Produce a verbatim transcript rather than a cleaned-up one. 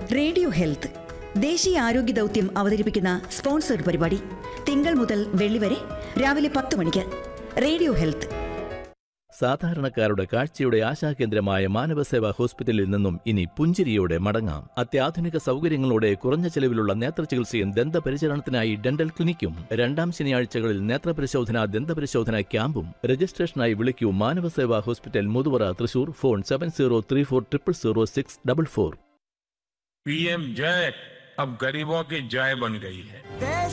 Radio health ദേശീയ ആരോഗ്യ ദൗത്യം അവതരിപ്പിക്കുന്ന സ്പോൺസർഡ് പരിപാടി തിങ്കൾ മുതൽ വെള്ളി വരെ രാവിലെ പത്ത് മണിക്ക്. Radio health. സാധാരണക്കാരുടെ കാഴ്ചയുടെ ആശാകേന്ദ്രമായ മാനവസേവാ ഹോസ്പിറ്റലിൽ നിന്നും ഇനി പുഞ്ചിരിയോടെ മടങ്ങാം. അത്യാധുനിക സൗകര്യങ്ങളോടെ കുറഞ്ഞ ചെലവിലുള്ള നേത്രചികിത്സയും ദന്തപരിചരണത്തിനായി ഡെന്റൽ ക്ലിനിക്കും. രണ്ടാം ശനിയാഴ്ചകളിൽ നേത്രപരിശോധന ദന്തപരിശോധന ക്യാമ്പും. രജിസ്ട്രേഷനായി വിളിക്കൂ Manavaseva hospital, Muthuvara, Thrissur. Phone seven zero three four triple zero six double four. PM जय अब गरीबों की जय बन गई है.